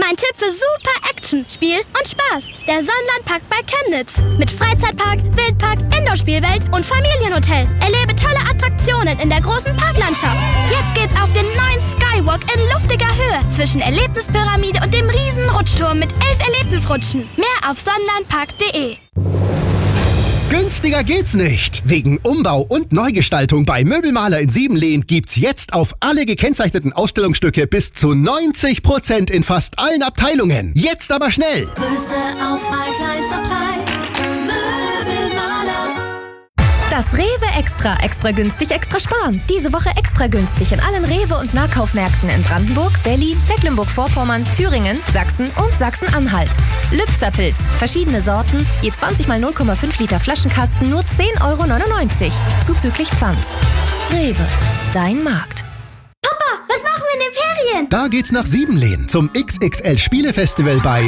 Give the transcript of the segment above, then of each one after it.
Mein Tipp für super Action, Spiel und Spaß. Der Sonnenlandpark bei Chemnitz. Mit Freizeitpark, Wildpark, Indoor-Spielwelt und Familienhotel. Erlebe tolle Attraktionen in der großen Parklandschaft. Jetzt geht's auf den neuen Skywalk in luftiger Höhe zwischen Erlebnispyramide und dem riesen Rutschturm mit 11 Erlebnisrutschen. Mehr auf sonnenlandpark.de. Günstiger geht's nicht. Wegen Umbau und Neugestaltung bei Möbelmaler in Siebenlehn gibt's jetzt auf alle gekennzeichneten Ausstellungsstücke bis zu 90% in fast allen Abteilungen. Jetzt aber schnell! Größte Auswahl, kleinster Preis. Möbelmaler. Das Rewe extra günstig, extra sparen. Diese Woche extra günstig in allen Rewe- und Nahkaufmärkten in Brandenburg, Berlin, Mecklenburg-Vorpommern, Thüringen, Sachsen und Sachsen-Anhalt. Lübzer-Pilz, verschiedene Sorten, je 20 mal 0,5 Liter Flaschenkasten, nur 10,99 €, zuzüglich Pfand. Rewe, dein Markt. Papa, was machen wir in den Ferien? Da geht's nach Siebenlehn zum XXL Spielefestival bei...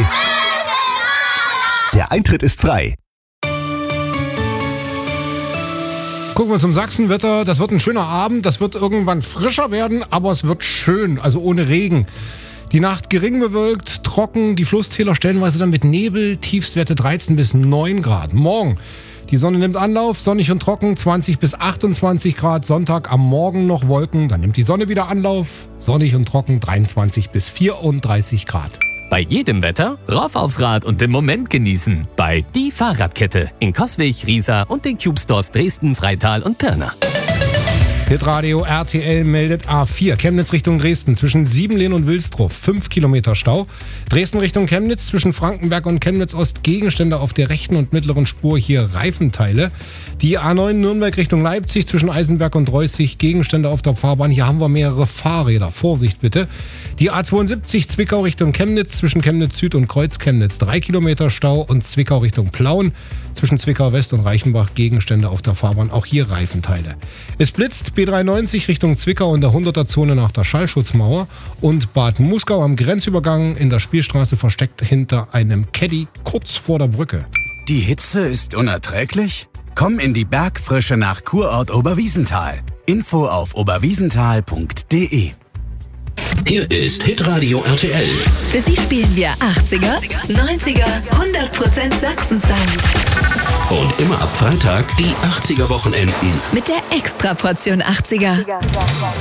Der Eintritt ist frei. Gucken wir zum Sachsenwetter. Das wird ein schöner Abend. Das wird irgendwann frischer werden, aber es wird schön, also ohne Regen. Die Nacht gering bewölkt, trocken, die Flusstäler stellenweise dann mit Nebel, Tiefstwerte 13 bis 9 Grad. Morgen, die Sonne nimmt Anlauf, sonnig und trocken, 20 bis 28 Grad. Sonntag am Morgen noch Wolken, dann nimmt die Sonne wieder Anlauf, sonnig und trocken, 23 bis 34 Grad. Bei jedem Wetter rauf aufs Rad und den Moment genießen. Bei Die Fahrradkette in Coswig, Riesa und den Cube Stores Dresden, Freital und Pirna. Hitradio RTL meldet A4, Chemnitz Richtung Dresden, zwischen Siebenlehn und Wilsdruff, 5 Kilometer Stau. Dresden Richtung Chemnitz, zwischen Frankenberg und Chemnitz Ost, Gegenstände auf der rechten und mittleren Spur, hier Reifenteile. Die A9 Nürnberg Richtung Leipzig, zwischen Eisenberg und Reußig, Gegenstände auf der Fahrbahn, hier haben wir mehrere Fahrräder, Vorsicht bitte. Die A72 Zwickau Richtung Chemnitz, zwischen Chemnitz Süd und Kreuz Chemnitz, 3 Kilometer Stau, und Zwickau Richtung Plauen, zwischen Zwickau West und Reichenbach, Gegenstände auf der Fahrbahn, auch hier Reifenteile. Es blitzt B93 Richtung Zwickau in der 100er-Zone nach der Schallschutzmauer und Bad Muskau am Grenzübergang in der Spielstraße versteckt hinter einem Caddy kurz vor der Brücke. Die Hitze ist unerträglich? Komm in die Bergfrische nach Kurort Oberwiesenthal. Info auf oberwiesenthal.de. Hier ist Hitradio RTL. Für Sie spielen wir 80er, 90er, 100% Sachsen-Sound. Und immer ab Freitag die 80er Wochenenden. Mit der Extraportion 80er.